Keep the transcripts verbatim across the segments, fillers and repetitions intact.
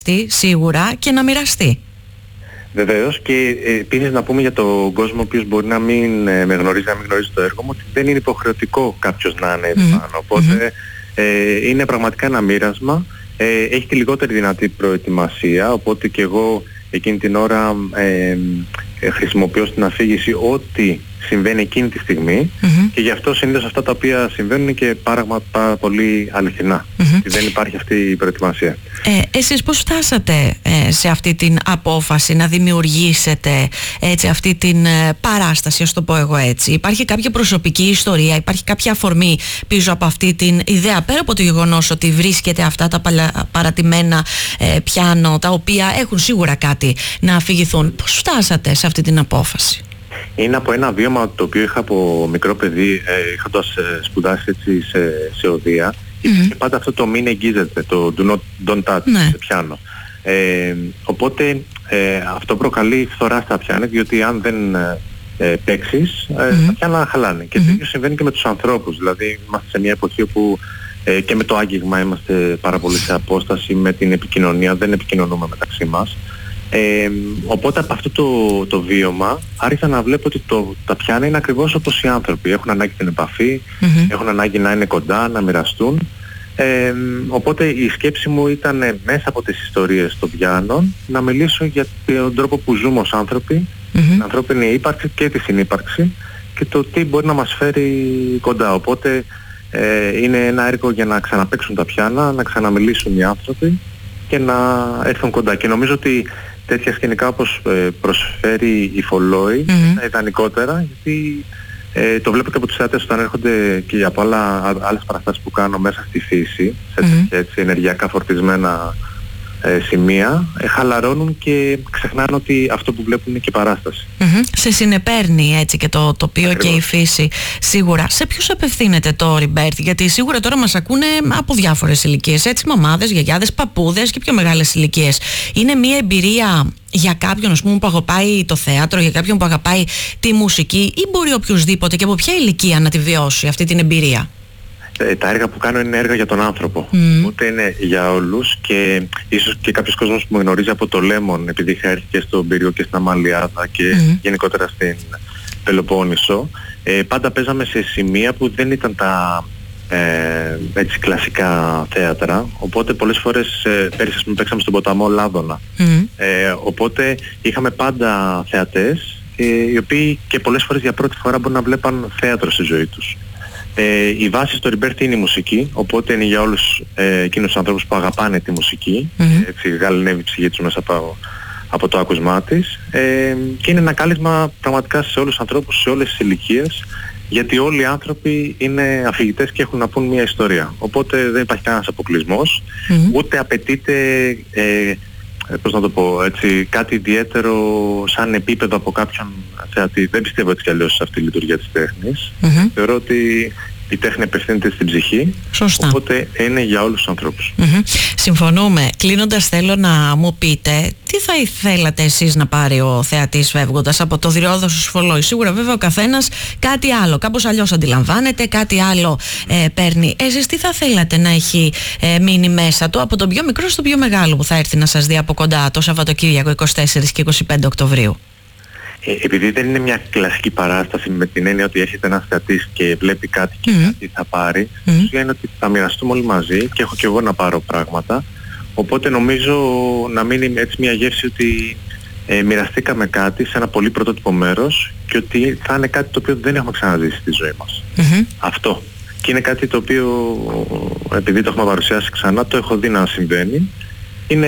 σίγουρα και να μοιραστεί. Βεβαίως, και επίσης να πούμε για τον κόσμο ο οποίος μπορεί να μην ε, με γνωρίζει, να μην γνωρίζει το έργο μου, ότι δεν είναι υποχρεωτικό κάποιος να ανέβει mm-hmm. πάνω. Οπότε mm-hmm. ε, είναι πραγματικά ένα μοίρασμα. Ε, έχει τη λιγότερη δυνατή προετοιμασία, οπότε και εγώ εκείνη την ώρα ε, ε, χρησιμοποιώ στην αφήγηση ό,τι συμβαίνει εκείνη τη στιγμή mm-hmm. και γι' αυτό συνήθως αυτά τα οποία συμβαίνουν είναι και πάρα, πάρα πολύ αληθινά. Mm-hmm. Δεν υπάρχει αυτή η προετοιμασία. Ε, εσείς πώς φτάσατε ε, σε αυτή την απόφαση να δημιουργήσετε έτσι, αυτή την ε, παράσταση, ας το πω εγώ έτσι? Υπάρχει κάποια προσωπική ιστορία, υπάρχει κάποια αφορμή πίσω από αυτή την ιδέα, πέρα από το γεγονός ότι βρίσκεται αυτά τα παλα, παρατημένα ε, πιάνο, τα οποία έχουν σίγουρα κάτι να αφηγηθούν? Πώς φτάσατε σε αυτή την απόφαση? Είναι από ένα βίωμα το οποίο είχα από μικρό παιδί, ε, είχοντας ε, σπουδάσει έτσι σε, σε οδεία. Mm-hmm. Και πάντα αυτό το μην εγγίζεται, το do not, don't touch, ναι. σε πιάνο. Ε, οπότε ε, αυτό προκαλεί φθορά στα πιάνα, διότι αν δεν ε, παίξεις, ε, mm-hmm. τα πιάνα χαλάνε. Και mm-hmm. το ίδιο συμβαίνει και με τους ανθρώπους. Δηλαδή είμαστε σε μια εποχή όπου ε, και με το άγγιγμα είμαστε πάρα πολύ σε απόσταση, με την επικοινωνία, δεν επικοινωνούμε μεταξύ μας. Ε, οπότε από αυτό το, το βίωμα άρχισα να βλέπω ότι το, τα πιάνα είναι ακριβώς όπως οι άνθρωποι. Έχουν ανάγκη την επαφή, mm-hmm. έχουν ανάγκη να είναι κοντά, να μοιραστούν. Ε, οπότε η σκέψη μου ήταν μέσα από τις ιστορίες των πιάνων να μιλήσω για τον τρόπο που ζούμε ως άνθρωποι, mm-hmm. την ανθρώπινη ύπαρξη και τη συνύπαρξη και το τι μπορεί να μας φέρει κοντά. Οπότε ε, είναι ένα έργο για να ξαναπαίξουν τα πιάνα, να ξαναμιλήσουν οι άνθρωποι και να έρθουν κοντά. Και νομίζω ότι τέτοια σκηνικά όπως ε, προσφέρει η Φολόη mm-hmm. είναι ιδανικότερα, γιατί ε, το βλέπω και από τους θεάτες όταν έρχονται και από άλλα, άλλες παραστάσεις που κάνω μέσα στη φύση, σε mm-hmm. τέτοια έτσι, ενεργειακά φορτισμένα ε, σημεία, ε, χαλαρώνουν και ξεχνάνε ότι αυτό που βλέπουν είναι και παράσταση. Mm-hmm. Σε συνεπέρνει έτσι και το τοπίο Ακριβώς. Και η φύση σίγουρα. Σε ποιους απευθύνεται το Rebirth? Γιατί σίγουρα τώρα μας ακούνε από διάφορες ηλικίες, έτσι, μαμάδες, γιαγιάδες, παππούδες και πιο μεγάλες ηλικίες. Είναι μια εμπειρία για κάποιον, ας πούμε, που αγαπάει το θέατρο, για κάποιον που αγαπάει τη μουσική, ή μπορεί οποιοδήποτε και από ποια ηλικία να τη βιώσει αυτή την εμπειρία? Τα έργα που κάνω είναι έργα για τον άνθρωπο. Mm. Οπότε είναι για όλους και ίσως και κάποιος κόσμος που με γνωρίζει από το Λέμον, επειδή είχα έρθει και στον Πύργο και στην Αμαλιάδα και mm. γενικότερα στην Πελοπόννησο, ε, πάντα παίζαμε σε σημεία που δεν ήταν τα ε, έτσι κλασικά θέατρα. Οπότε πολλές φορές, ε, πέρυσι ας πούμε παίξαμε στον ποταμό Λάδωνα. Mm. Ε, οπότε είχαμε πάντα θεατές ε, οι οποίοι και πολλές φορές για πρώτη φορά μπορεί να βλέπαν θέατρο στη ζωή τους. Ε, η βάση στο Rebirth είναι η μουσική, οπότε είναι για όλους ε, εκείνους τους ανθρώπους που αγαπάνε τη μουσική, mm-hmm. έτσι γαληνεύει η ψυχή τους μέσα από, από το άκουσμά της, ε, και είναι ένα κάλεσμα πραγματικά σε όλους τους ανθρώπους, σε όλες τις ηλικίες, γιατί όλοι οι άνθρωποι είναι αφηγητές και έχουν να πούν μια ιστορία, οπότε δεν υπάρχει κανένας αποκλεισμός, mm-hmm. ούτε απαιτείται ε, πώς να το πω, έτσι, κάτι ιδιαίτερο σαν επίπεδο από κάποιον θεατή. Δεν πιστεύω έτσι κι αλλιώς σε αυτή τη λειτουργία της τέχνης. Mm-hmm. Θεωρώ ότι η τέχνη απευθύνεται στην ψυχή. Σωστά. Οπότε είναι για όλους τους ανθρώπους. Mm-hmm. Συμφωνούμε. Κλείνοντας, θέλω να μου πείτε τι θα ήθελατε εσείς να πάρει ο θεατής φεύγοντας από το Δυριώδο στους Φολόη? Σίγουρα βέβαια ο καθένας κάτι άλλο, κάπως αλλιώς αντιλαμβάνεται, κάτι άλλο ε, παίρνει. Εσείς τι θα θέλατε να έχει ε, μείνει μέσα του, από τον πιο μικρό στο πιο μεγάλο που θα έρθει να σας δει από κοντά το Σαββατοκύριακο είκοσι τέσσερις και είκοσι πέντε Οκτωβρίου? Ε, επειδή δεν είναι μια κλασική παράσταση με την έννοια ότι έρχεται ένας θεατής και βλέπει κάτι και mm. κάτι θα πάρει, mm. είναι ότι θα μοιραστούμε όλοι μαζί και έχω και εγώ να πάρω πράγματα, οπότε νομίζω να μείνει έτσι μια γεύση ότι ε, μοιραστήκαμε κάτι σε ένα πολύ πρωτότυπο μέρος και ότι θα είναι κάτι το οποίο δεν έχουμε ξαναζήσει στη ζωή μας. Mm-hmm. Αυτό. Και είναι κάτι το οποίο, επειδή το έχουμε παρουσιάσει ξανά, το έχω δει να συμβαίνει, είναι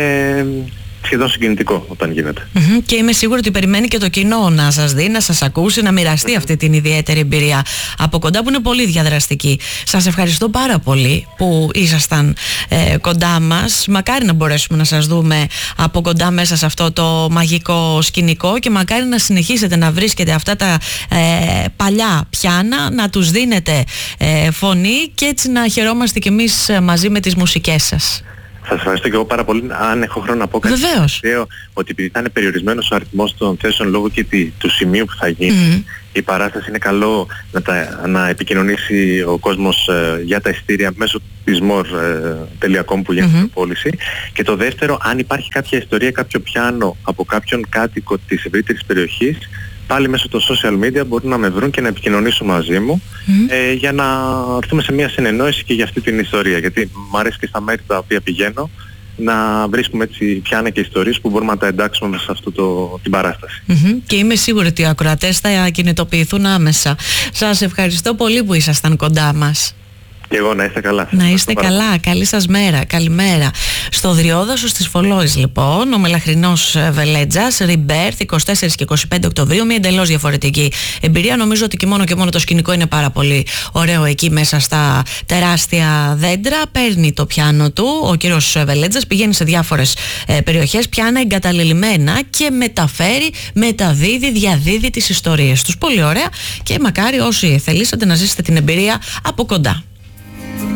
σχεδόν συγκινητικό όταν γίνεται. Mm-hmm. Και είμαι σίγουρη ότι περιμένει και το κοινό να σας δει, να σας ακούσει, να μοιραστεί mm-hmm. αυτή την ιδιαίτερη εμπειρία από κοντά, που είναι πολύ διαδραστική. Σας ευχαριστώ πάρα πολύ που ήσασταν ε, κοντά μας. Μακάρι να μπορέσουμε να σας δούμε από κοντά μέσα σε αυτό το μαγικό σκηνικό και μακάρι να συνεχίσετε να βρίσκετε αυτά τα ε, παλιά πιάνα, να τους δίνετε ε, φωνή και έτσι να χαιρόμαστε κι εμείς μαζί με τις μουσικές σας. Σας ευχαριστώ και εγώ πάρα πολύ. Αν έχω χρόνο να πω κάτι. Βεβαίως. Ότι επειδή θα είναι περιορισμένος ο αριθμός των θέσεων λόγω και τη, του σημείου που θα γίνει, mm. η παράσταση είναι καλό να, τα, να επικοινωνήσει ο κόσμος ε, για τα εισιτήρια μέσω της more τελεία com που γίνεται mm-hmm. η πώληση. Και το δεύτερο, αν υπάρχει κάποια ιστορία, κάποιο πιάνο από κάποιον κάτοικο της ευρύτερης περιοχής, πάλι μέσω των social media μπορούν να με βρουν και να επικοινωνήσουν μαζί μου mm. ε, για να έρθουμε σε μια συνεννόηση και για αυτή την ιστορία. Γιατί μου αρέσει και στα μέρη τα οποία πηγαίνω να βρίσκουμε έτσι πιάνα και ιστορίες που μπορούμε να τα εντάξουμε μέσα σε αυτή την παράσταση. Mm-hmm. Και είμαι σίγουρη ότι οι ακροατές θα κινητοποιηθούν άμεσα. Σας ευχαριστώ πολύ που ήσασταν κοντά μας. Και εγώ, να είστε καλά. Να είστε καλά. Πάρα. Καλή σας μέρα. Καλημέρα. Στο Δριόδασο στις Φωλώης, λοιπόν, ο Μελαχρινός Βελέτζας, Rebirth, είκοσι τέσσερις και είκοσι πέντε Οκτωβρίου. Μια εντελώς διαφορετική εμπειρία. Νομίζω ότι και μόνο και μόνο το σκηνικό είναι πάρα πολύ ωραίο εκεί μέσα στα τεράστια δέντρα. Παίρνει το πιάνο του ο κύριος Βελέτζας, πηγαίνει σε διάφορες ε, περιοχές, πιάνα εγκαταλελειμμένα και μεταφέρει, μεταδίδει, διαδίδει τις ιστορίες τους. Πολύ ωραία και μακάρι όσοι θελήσατε να ζήσετε την εμπειρία από κοντά.